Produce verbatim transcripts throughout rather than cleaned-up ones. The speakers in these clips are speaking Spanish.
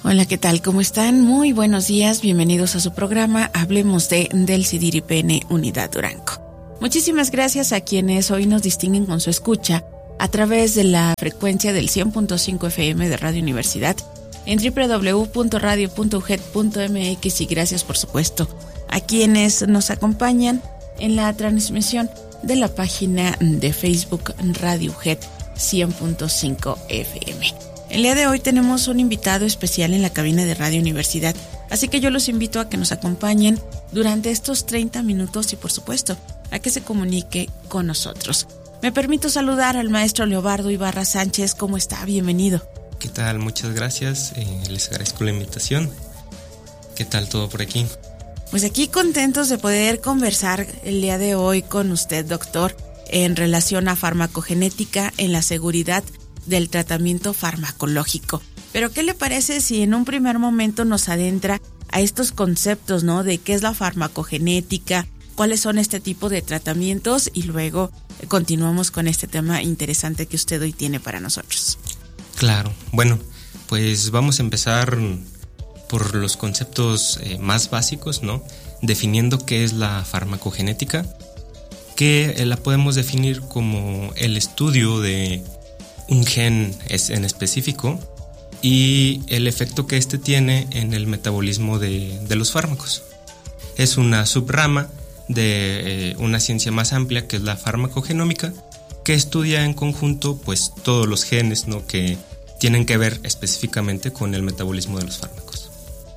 Hola, ¿qué tal? ¿Cómo están? Muy buenos días, bienvenidos a su programa Hablemos de del C D I R P N Unidad Durango. Muchísimas gracias a quienes hoy nos distinguen con su escucha a través de la frecuencia del cien punto cinco F M de Radio Universidad en doble u doble u doble u punto radio punto u g e d punto m x y gracias por supuesto a quienes nos acompañan en la transmisión de la página de Facebook Radio U G E D cien punto cinco F M. El día de hoy tenemos un invitado especial en la cabina de Radio Universidad, así que yo los invito a que nos acompañen durante estos treinta minutos y por supuesto a que se comunique con nosotros. Me permito saludar al maestro Leobardo Ibarra Sánchez. ¿Cómo está? Bienvenido. ¿Qué tal? Muchas gracias. Eh, les agradezco la invitación. ¿Qué tal todo por aquí? Pues aquí contentos de poder conversar el día de hoy con usted, doctor, en relación a farmacogenética en la seguridad del tratamiento farmacológico. Pero ¿qué le parece si en un primer momento nos adentra a estos conceptos, ¿no? De qué es la farmacogenética, cuáles son este tipo de tratamientos y luego continuamos con este tema interesante que usted hoy tiene para nosotros. Claro, bueno, pues vamos a empezar por los conceptos eh, más básicos, ¿no? Definiendo qué es la farmacogenética, que eh, la podemos definir como el estudio de un gen en específico y el efecto que éste tiene en el metabolismo de, de los fármacos. Es una subrama de eh, una ciencia más amplia que es la farmacogenómica, que estudia en conjunto pues todos los genes, ¿no? que tienen que ver específicamente con el metabolismo de los fármacos.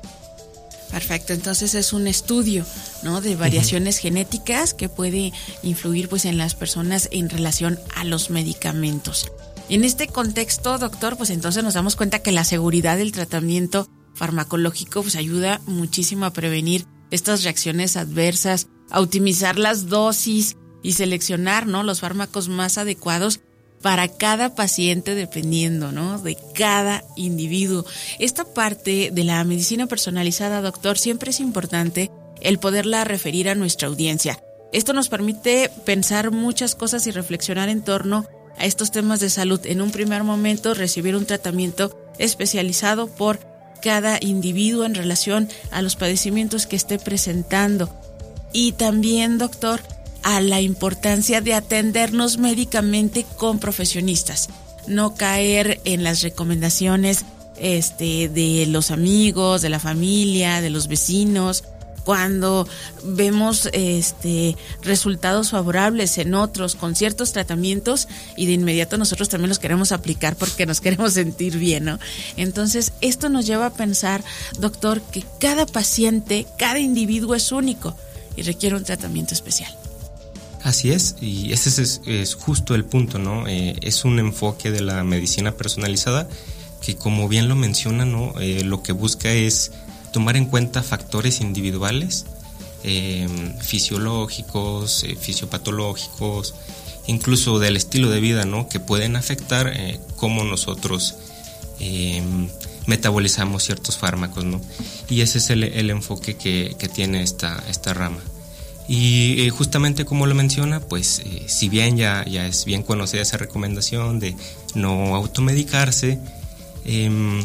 Perfecto, entonces es un estudio, ¿no? de variaciones uh-huh. genéticas que puede influir pues en las personas en relación a los medicamentos. Y en este contexto, doctor, pues entonces nos damos cuenta que la seguridad del tratamiento farmacológico pues ayuda muchísimo a prevenir estas reacciones adversas, a optimizar las dosis y seleccionar, ¿no? los fármacos más adecuados para cada paciente dependiendo, ¿no? de cada individuo. Esta parte de la medicina personalizada, doctor, siempre es importante el poderla referir a nuestra audiencia. Esto nos permite pensar muchas cosas y reflexionar en torno a estos temas de salud. En un primer momento, recibir un tratamiento especializado por cada individuo en relación a los padecimientos que esté presentando. Y también, doctor, a la importancia de atendernos médicamente con profesionistas. No caer en las recomendaciones este, de los amigos, de la familia, de los vecinos. Cuando vemos este resultados favorables en otros con ciertos tratamientos y de inmediato nosotros también los queremos aplicar porque nos queremos sentir bien, ¿no? Entonces, esto nos lleva a pensar, doctor, que cada paciente, cada individuo es único y requiere un tratamiento especial. Así es, y ese es, es justo el punto, ¿no? Eh, es un enfoque de la medicina personalizada que, como bien lo menciona, ¿no? Eh, lo que busca es tomar en cuenta factores individuales, eh, fisiológicos, eh, fisiopatológicos, incluso del estilo de vida, ¿no? que pueden afectar eh, cómo nosotros eh, metabolizamos ciertos fármacos, ¿no? Y ese es el, el enfoque que, que tiene esta, esta rama. Y eh, justamente como lo menciona, pues eh, si bien ya, ya es bien conocida esa recomendación de no automedicarse, eh,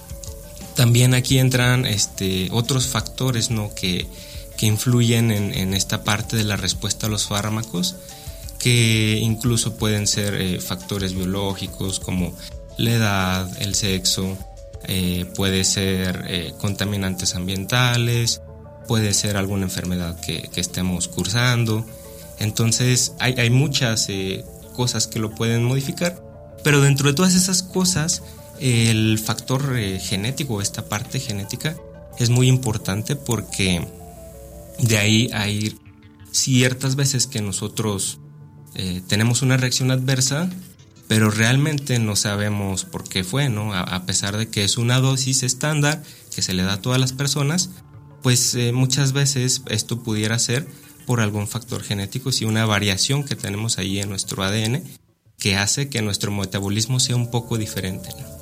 también aquí entran este, otros factores, ¿no? que, que influyen en, en esta parte de la respuesta a los fármacos, que incluso pueden ser eh, factores biológicos como la edad, el sexo, eh, puede ser eh, contaminantes ambientales, puede ser alguna enfermedad que, que estemos cursando. Entonces hay, hay muchas eh, cosas que lo pueden modificar, pero dentro de todas esas cosas el factor eh, genético, esta parte genética, es muy importante porque de ahí hay ciertas veces que nosotros eh, tenemos una reacción adversa, pero realmente no sabemos por qué fue, ¿no? A, a pesar de que es una dosis estándar que se le da a todas las personas, pues eh, muchas veces esto pudiera ser por algún factor genético, sí, una variación que tenemos ahí en nuestro A D N que hace que nuestro metabolismo sea un poco diferente, ¿no?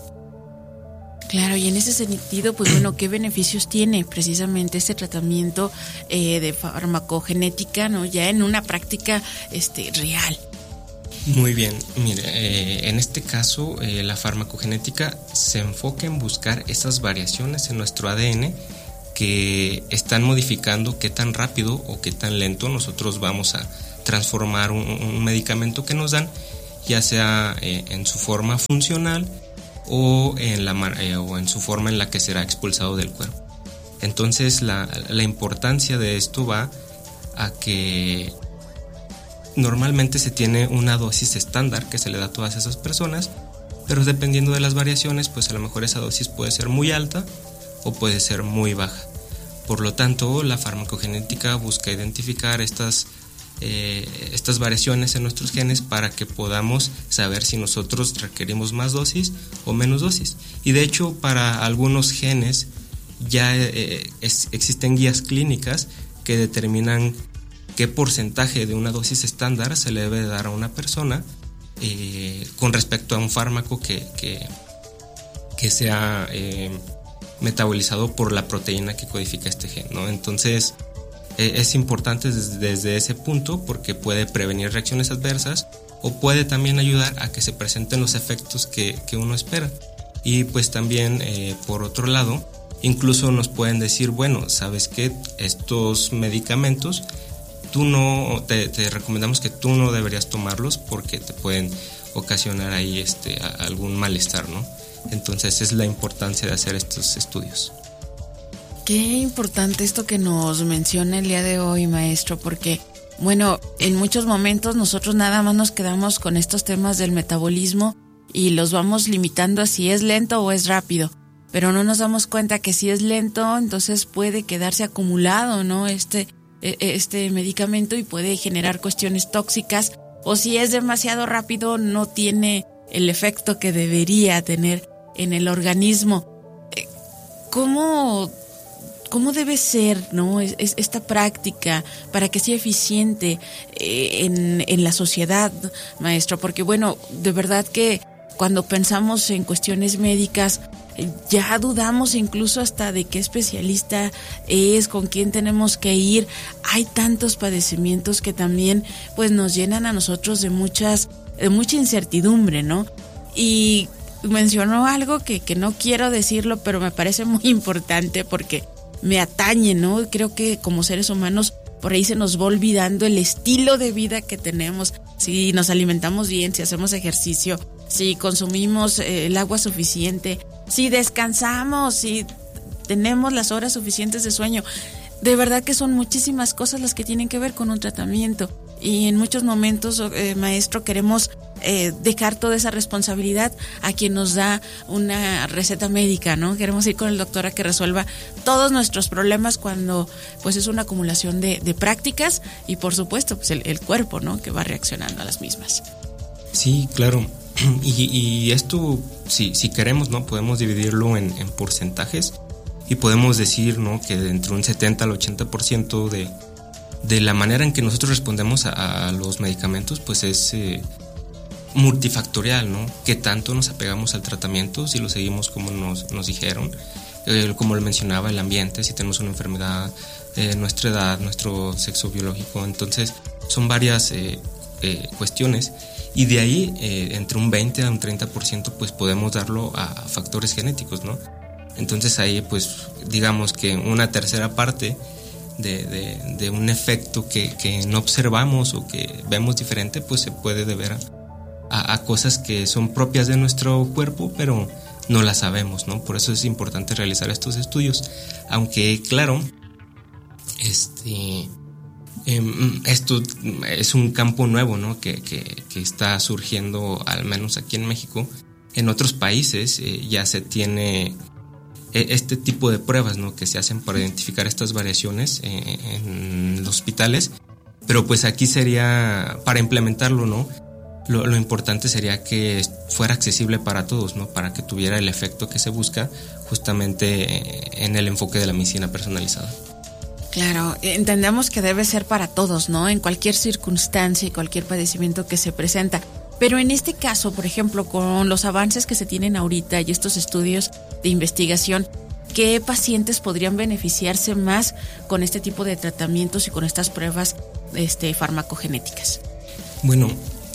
Claro, y en ese sentido, pues bueno, ¿qué beneficios tiene precisamente este tratamiento eh, de farmacogenética, ¿no? ya en una práctica este, real? Muy bien, mire, eh, en este caso eh, la farmacogenética se enfoca en buscar esas variaciones en nuestro A D N que están modificando qué tan rápido o qué tan lento nosotros vamos a transformar un, un medicamento que nos dan, ya sea eh, en su forma funcional o en, la, eh, o en su forma en la que será expulsado del cuerpo. Entonces la, la importancia de esto va a que normalmente se tiene una dosis estándar que se le da a todas esas personas, pero dependiendo de las variaciones, pues a lo mejor esa dosis puede ser muy alta o puede ser muy baja. Por lo tanto, la farmacogenética busca identificar estas, eh, estas variaciones en nuestros genes para que podamos saber si nosotros requerimos más dosis o menos dosis. Y de hecho, para algunos genes ya eh, es, existen guías clínicas que determinan qué porcentaje de una dosis estándar se le debe dar a una persona eh, con respecto a un fármaco que, que, que sea eh, metabolizado por la proteína que codifica este gen, ¿no? Entonces eh, es importante desde, desde ese punto porque puede prevenir reacciones adversas o puede también ayudar a que se presenten los efectos que, que uno espera. Y pues también eh, por otro lado, incluso nos pueden decir, bueno, ¿sabes qué? Estos medicamentos tú no, te, te recomendamos que tú no deberías tomarlos porque te pueden ocasionar ahí este, algún malestar, ¿no? Entonces es la importancia de hacer estos estudios. Qué importante esto que nos menciona el día de hoy, maestro, porque, bueno, en muchos momentos nosotros nada más nos quedamos con estos temas del metabolismo y los vamos limitando a si es lento o es rápido, pero no nos damos cuenta que si es lento, entonces puede quedarse acumulado, ¿no? Este este medicamento y puede generar cuestiones tóxicas, o si es demasiado rápido no tiene el efecto que debería tener en el organismo. ¿Cómo, cómo debe ser, ¿no? es, es esta práctica para que sea eficiente eh, en, en la sociedad, maestro? Porque bueno, de verdad que cuando pensamos en cuestiones médicas ya dudamos incluso hasta de qué especialista es, con quién tenemos que ir. Hay tantos padecimientos que también pues nos llenan a nosotros de muchas, de mucha incertidumbre, ¿no? Y mencionó algo que, que no quiero decirlo, pero me parece muy importante porque me atañe, ¿no? Creo que como seres humanos por ahí se nos va olvidando el estilo de vida que tenemos, si nos alimentamos bien, si hacemos ejercicio, si consumimos eh, el agua suficiente, si descansamos, si tenemos las horas suficientes de sueño. De verdad que son muchísimas cosas las que tienen que ver con un tratamiento. Y en muchos momentos, eh, maestro, queremos eh, dejar toda esa responsabilidad a quien nos da una receta médica, ¿no? Queremos ir con el doctor a que resuelva todos nuestros problemas cuando pues es una acumulación de, de prácticas y por supuesto pues el, el cuerpo, ¿no? Que va reaccionando a las mismas. Sí, claro. Y, y esto, si, si queremos, ¿no? Podemos dividirlo en, en porcentajes y podemos decir, ¿no? Que de entre un setenta al ochenta por ciento de, de la manera en que nosotros respondemos a, a los medicamentos, pues es eh, multifactorial, ¿no? Que tanto nos apegamos al tratamiento, si lo seguimos como nos, nos dijeron, eh, como lo mencionaba, el ambiente, si tenemos una enfermedad, eh, nuestra edad, nuestro sexo biológico. Entonces son varias eh, eh, cuestiones. Y de ahí, eh, entre un veinte a un treinta por ciento, pues podemos darlo a factores genéticos, ¿no? Entonces ahí, pues, digamos que una tercera parte de, de, de un efecto que, que no observamos o que vemos diferente, pues se puede deber a, a, a cosas que son propias de nuestro cuerpo, pero no las sabemos, ¿no? Por eso es importante realizar estos estudios. Aunque, claro, este... esto es un campo nuevo, ¿no? que, que, que está surgiendo, al menos aquí en México. En otros países eh, ya se tiene eh, este tipo de pruebas, ¿no? Que se hacen para identificar estas variaciones eh, en los hospitales, pero pues aquí sería, para implementarlo, ¿no? Lo, lo importante sería que fuera accesible para todos, ¿no? Para que tuviera el efecto que se busca justamente en el enfoque de la medicina personalizada. Claro, entendemos que debe ser para todos, ¿no? En cualquier circunstancia y cualquier padecimiento que se presenta. Pero en este caso, por ejemplo, con los avances que se tienen ahorita y estos estudios de investigación, ¿qué pacientes podrían beneficiarse más con este tipo de tratamientos y con estas pruebas este, farmacogenéticas? Bueno,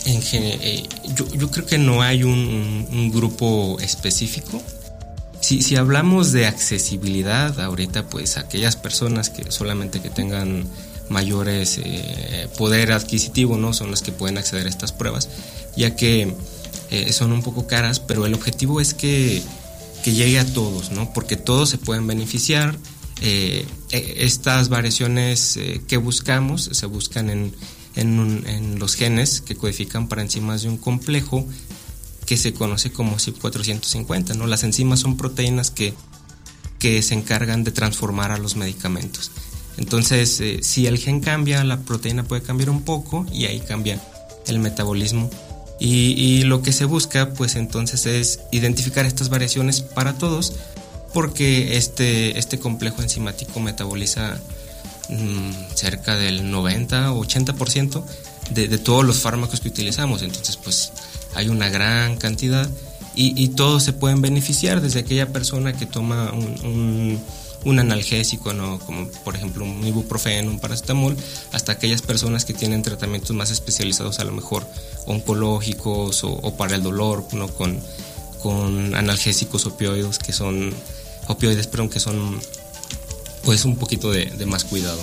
En, eh, yo, yo creo que no hay un, un grupo específico. Si, si hablamos de accesibilidad, ahorita pues aquellas personas que solamente que tengan mayores eh, poder adquisitivo, ¿no? Son las que pueden acceder a estas pruebas, ya que eh, son un poco caras, pero el objetivo es que, que llegue a todos, ¿no? Porque todos se pueden beneficiar. Eh, estas variaciones eh, que buscamos se buscan en, en, un, en los genes que codifican para enzimas de un complejo que se conoce como C Y P cuatrocientos cincuenta, ¿no? Las enzimas son proteínas que, que se encargan de transformar a los medicamentos. Entonces, eh, si el gen cambia, la proteína puede cambiar un poco y ahí cambia el metabolismo. Y, y lo que se busca, pues entonces, es identificar estas variaciones para todos, porque este, este complejo enzimático metaboliza mmm, cerca del noventa o ochenta por ciento de, de todos los fármacos que utilizamos. Entonces, pues hay una gran cantidad y, y todos se pueden beneficiar, desde aquella persona que toma un, un, un analgésico, ¿no? Como por ejemplo un ibuprofeno, un paracetamol, hasta aquellas personas que tienen tratamientos más especializados, a lo mejor oncológicos o, o para el dolor, ¿no? Con, con analgésicos opioides que son opioides, perdón, que son pues un poquito de, de más cuidado.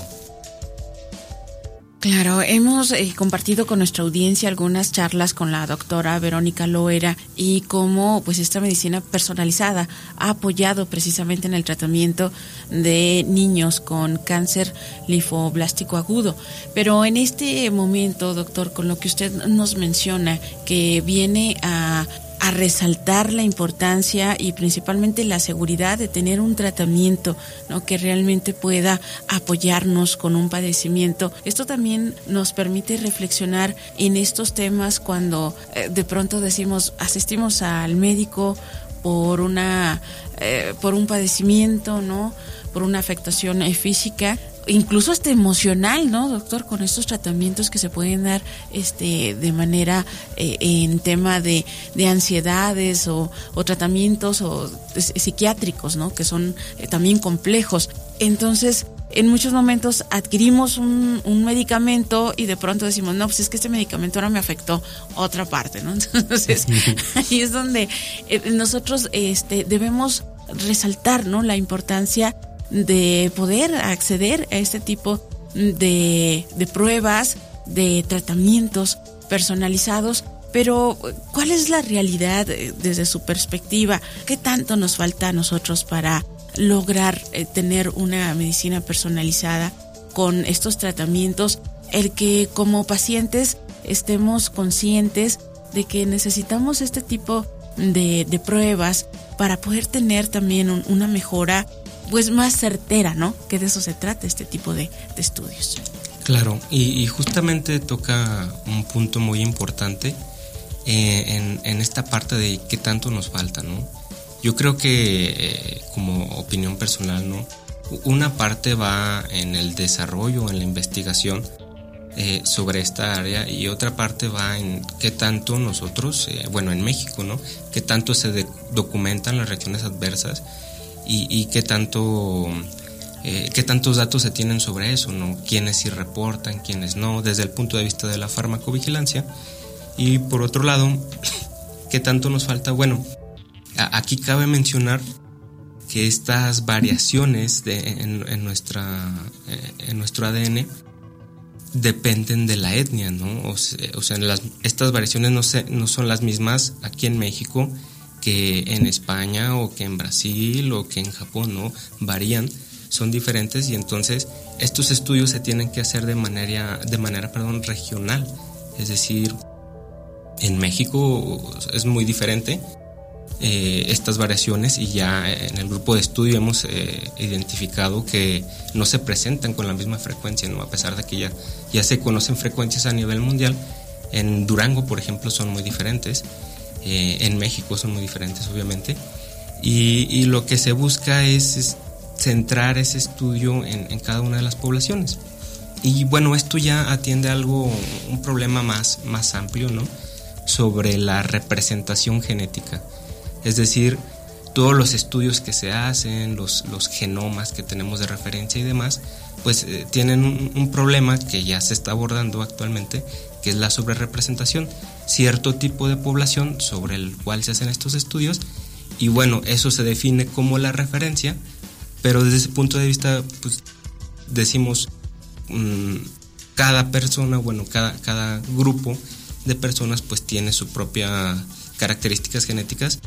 Claro, hemos eh, compartido con nuestra audiencia algunas charlas con la doctora Verónica Loera y cómo pues esta medicina personalizada ha apoyado precisamente en el tratamiento de niños con cáncer linfoblástico agudo. Pero en este momento, doctor, con lo que usted nos menciona, que viene a a resaltar la importancia y principalmente la seguridad de tener un tratamiento, ¿no? Que realmente pueda apoyarnos con un padecimiento. Esto también nos permite reflexionar en estos temas cuando eh, de pronto decimos, asistimos al médico por una eh, por un padecimiento, ¿no? Por una afectación eh, física, incluso hasta emocional, ¿no, doctor? Con estos tratamientos que se pueden dar este de manera eh, en tema de, de ansiedades o, o tratamientos o eh, psiquiátricos, ¿no? Que son eh, también complejos. Entonces, en muchos momentos adquirimos un, un medicamento y de pronto decimos, no, pues es que este medicamento ahora me afectó otra parte, ¿no? Entonces, ahí es donde eh, nosotros este debemos resaltar, ¿no? La importancia de poder acceder a este tipo de, de pruebas, de tratamientos personalizados. Pero, ¿cuál es la realidad desde su perspectiva? ¿Qué tanto nos falta a nosotros para lograr eh, tener una medicina personalizada con estos tratamientos? El que como pacientes estemos conscientes de que necesitamos este tipo de, de pruebas para poder tener también un, una mejora pues más certera, ¿no? Que de eso se trata este tipo de, de estudios. Claro, y, y justamente toca un punto muy importante eh, en, en esta parte de qué tanto nos falta, ¿no? Yo creo que eh, como opinión personal, ¿no? Una parte va en el desarrollo, en la investigación eh, sobre esta área, y otra parte va en qué tanto nosotros, eh, bueno, en México, ¿no? Qué tanto se de- documentan las reacciones adversas y, y qué tanto eh, qué tantos datos se tienen sobre eso, ¿no? Quiénes sí reportan, quiénes no, desde el punto de vista de la farmacovigilancia. Y por otro lado, qué tanto nos falta. Bueno, a- aquí cabe mencionar que estas variaciones de, en, en nuestra en nuestro A D N dependen de la etnia, ¿no? O sea, o sea las, estas variaciones no, se, no son las mismas aquí en México que en España o que en Brasil o que en Japón, ¿no? Varían, son diferentes, y entonces estos estudios se tienen que hacer de manera, de manera perdón, regional. Es decir, en México es muy diferente eh, estas variaciones, y ya en el grupo de estudio hemos eh, identificado que no se presentan con la misma frecuencia, ¿no? A pesar de que ya, ya se conocen frecuencias a nivel mundial. En Durango, por ejemplo, son muy diferentes. Eh, en México son muy diferentes, obviamente, y, y lo que se busca es, es centrar ese estudio en, en cada una de las poblaciones. Y bueno, esto ya atiende a algo, un problema más, más amplio, ¿no? Sobre la representación genética. Es decir, todos los estudios que se hacen, los, los genomas que tenemos de referencia y demás, pues eh, tienen un, un problema que ya se está abordando actualmente, que es la sobrerepresentación, cierto tipo de población sobre el cual se hacen estos estudios, y bueno, eso se define como la referencia, pero desde ese punto de vista, pues decimos, mmm, cada persona, bueno, cada, cada grupo de personas pues tiene su propia características genéticas